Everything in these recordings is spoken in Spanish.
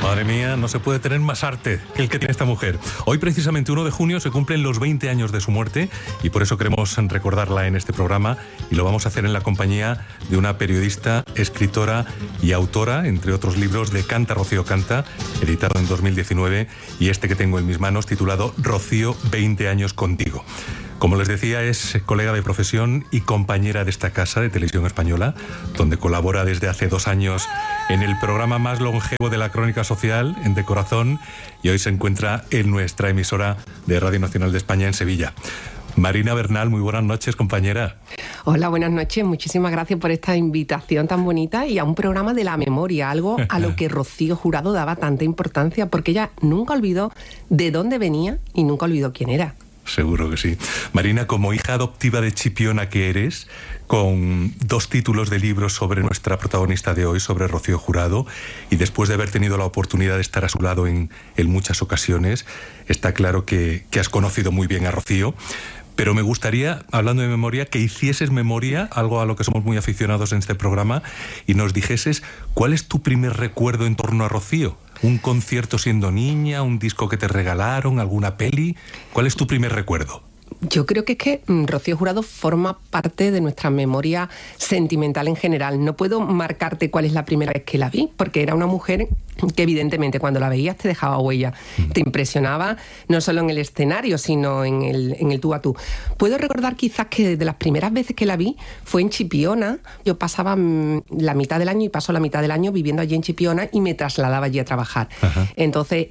Madre mía, no se puede tener más arte que el que tiene esta mujer. Hoy, precisamente 1 de junio, se cumplen los 20 años de su muerte y por eso queremos recordarla en este programa, y lo vamos a hacer en la compañía de una periodista, escritora y autora, entre otros libros, de Canta, Rocío, canta, editado en 2019, y este que tengo en mis manos, titulado Rocío, 20 años contigo. Como les decía, es colega de profesión y compañera de esta casa de Televisión Española, donde colabora desde hace 2 años en el programa más longevo de la crónica social, en De Corazón, y hoy se encuentra en nuestra emisora de Radio Nacional de España en Sevilla. Marina Bernal, muy buenas noches, compañera. Hola, buenas noches. Muchísimas gracias por esta invitación tan bonita y a un programa de la memoria, algo a lo que Rocío Jurado daba tanta importancia, porque ella nunca olvidó de dónde venía y nunca olvidó quién era. Seguro que sí. Marina, como hija adoptiva de Chipiona que eres, con 2 títulos de libros sobre nuestra protagonista de hoy, sobre Rocío Jurado, y después de haber tenido la oportunidad de estar a su lado en muchas ocasiones, está claro que has conocido muy bien a Rocío. Pero me gustaría, hablando de memoria, que hicieses memoria, algo a lo que somos muy aficionados en este programa, y nos dijeses cuál es tu primer recuerdo en torno a Rocío. ¿Un concierto siendo niña? ¿Un disco que te regalaron? ¿Alguna peli? ¿Cuál es tu primer recuerdo? Yo creo que es que Rocío Jurado forma parte de nuestra memoria sentimental en general. No puedo marcarte cuál es la primera vez que la vi, porque era una mujer que evidentemente cuando la veías te dejaba huella. Te impresionaba no solo en el escenario, sino en el tú a tú. Puedo recordar quizás que de las primeras veces que la vi fue en Chipiona. Yo pasaba la mitad del año y paso la mitad del año viviendo allí en Chipiona y me trasladaba allí a trabajar. Ajá. Entonces,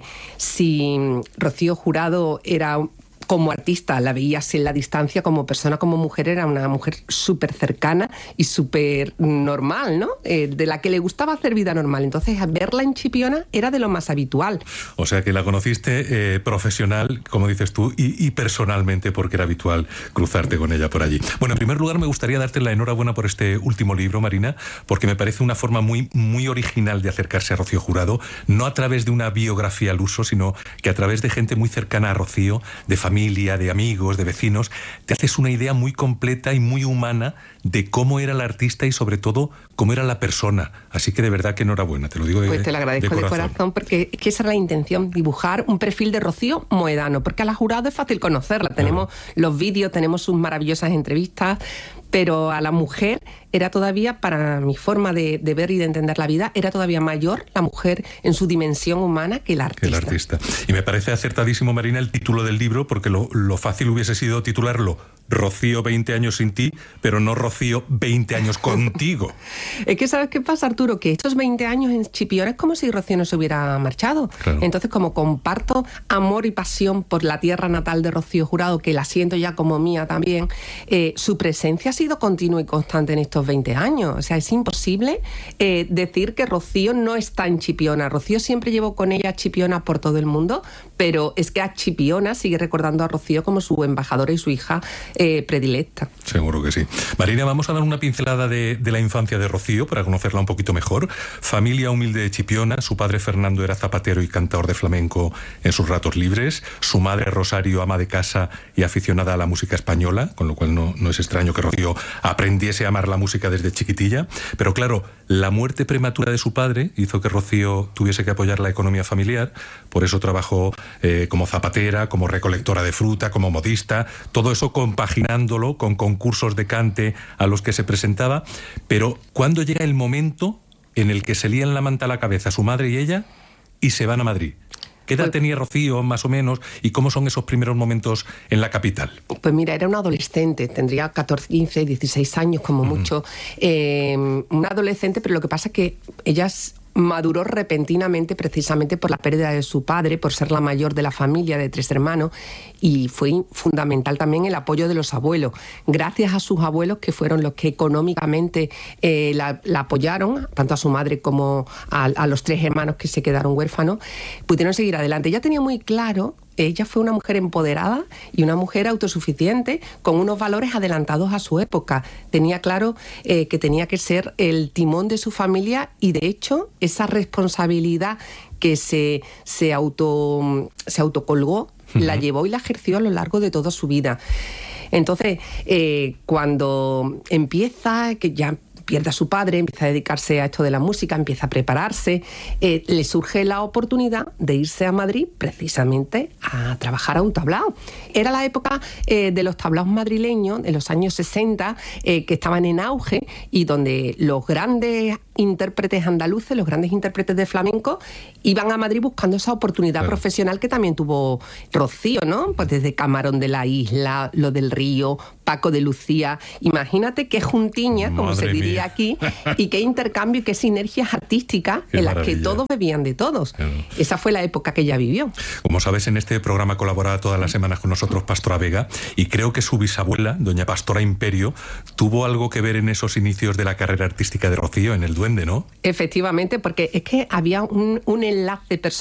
si Rocío Jurado era... como artista, la veías en la distancia, como persona, como mujer, era una mujer súper cercana y súper normal, ¿no? De la que le gustaba hacer vida normal. Entonces, verla en Chipiona era de lo más habitual. O sea, que la conociste profesional, como dices tú, y personalmente, porque era habitual cruzarte con ella por allí. Bueno, en primer lugar, me gustaría darte la enhorabuena por este último libro, Marina, porque me parece una forma muy, muy original de acercarse a Rocío Jurado, no a través de una biografía al uso, sino que a través de gente muy cercana a Rocío, de familia, de amigos, de vecinos, te haces una idea muy completa y muy humana de cómo era la artista y sobre todo cómo era la persona. Así que de verdad que enhorabuena, te lo digo pues te lo agradezco de corazón, porque es que esa era la intención, dibujar un perfil de Rocío Moedano, porque a la Jurado es fácil conocerla, tenemos los vídeos, tenemos sus maravillosas entrevistas, pero a la mujer era todavía, para mi forma de ver y de entender la vida, era todavía mayor la mujer en su dimensión humana que el artista. Y me parece acertadísimo, Marina, el título del libro, porque lo fácil hubiese sido titularlo Rocío, 20 años sin ti, pero no Rocío, 20 años contigo. Es que ¿sabes qué pasa, Arturo? Que estos 20 años en Chipiona es como si Rocío no se hubiera marchado. Claro. Entonces, como comparto amor y pasión por la tierra natal de Rocío Jurado, que la siento ya como mía también, su presencia ha sido continua y constante en estos 20 años. O sea, es imposible decir que Rocío no está en Chipiona. Rocío siempre llevó con ella Chipiona por todo el mundo, pero es que a Chipiona sigue recordando a Rocío como su embajadora y su hija predilecta. Seguro que sí. Marina, vamos a dar una pincelada de la infancia de Rocío para conocerla un poquito mejor. Familia humilde de Chipiona, su padre Fernando era zapatero y cantador de flamenco en sus ratos libres, su madre Rosario, ama de casa y aficionada a la música española, con lo cual no es extraño que Rocío aprendiese a amar la música desde chiquitilla, pero claro, la muerte prematura de su padre hizo que Rocío tuviese que apoyar la economía familiar, por eso trabajó como zapatera, como recolectora de fruta, como modista, todo eso compaginándolo con concursos de cante a los que se presentaba, pero ¿cuándo llega el momento en el que se lían la manta a la cabeza su madre y ella y se van a Madrid? ¿Qué edad tenía Rocío, más o menos, y cómo son esos primeros momentos en la capital? Pues mira, era una adolescente, tendría 14, 15, 16 años como mucho. Una adolescente, pero lo que pasa es que ella maduró repentinamente precisamente por la pérdida de su padre, por ser la mayor de la familia de 3 hermanos, y fue fundamental también el apoyo de los abuelos. Gracias a sus abuelos, que fueron los que económicamente la apoyaron, tanto a su madre como a los 3 hermanos que se quedaron huérfanos, pudieron seguir adelante. Ella tenía muy claro ella fue una mujer empoderada y una mujer autosuficiente con unos valores adelantados a su época. Tenía claro que tenía que ser el timón de su familia y, de hecho, esa responsabilidad que se autocolgó, la llevó y la ejerció a lo largo de toda su vida. Entonces, cuando empieza, que ya pierde a su padre, empieza a dedicarse a esto de la música, empieza a prepararse, le surge la oportunidad de irse a Madrid precisamente a trabajar a un tablao. Era la época de los tablaos madrileños, en los años 60, que estaban en auge y donde los grandes intérpretes andaluces, los grandes intérpretes de flamenco, iban a Madrid buscando esa oportunidad profesional que también tuvo Rocío, ¿no? Pues desde Camarón de la Isla, Lo del Río, Paco de Lucía. Imagínate qué juntiña, como se diría aquí, y qué intercambio y qué sinergias artísticas en las que todos bebían de todos. Claro. Esa fue la época que ella vivió. Como sabes, en este programa colabora todas las semanas con nosotros Pastora Vega, y creo que su bisabuela, doña Pastora Imperio, tuvo algo que ver en esos inicios de la carrera artística de Rocío, en El Duende, ¿no? Efectivamente, porque es que había un enlace personal